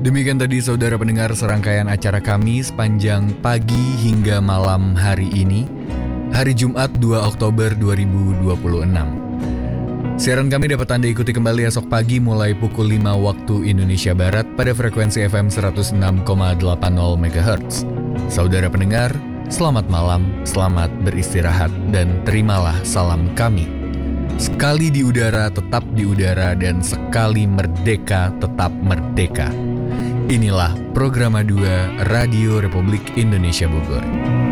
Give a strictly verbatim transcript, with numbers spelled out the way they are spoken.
Demikian tadi saudara pendengar serangkaian acara kami sepanjang pagi hingga malam hari ini, hari Jumat dua Oktober dua ribu dua puluh enam. Siaran kami dapat Anda ikuti kembali esok pagi mulai pukul lima waktu Indonesia Barat pada frekuensi F M seratus enam koma delapan nol megahertz. Saudara pendengar, selamat malam, selamat beristirahat, dan terimalah salam kami. Sekali di udara tetap di udara, dan sekali merdeka tetap merdeka. Inilah Programa dua Radio Republik Indonesia Bogor.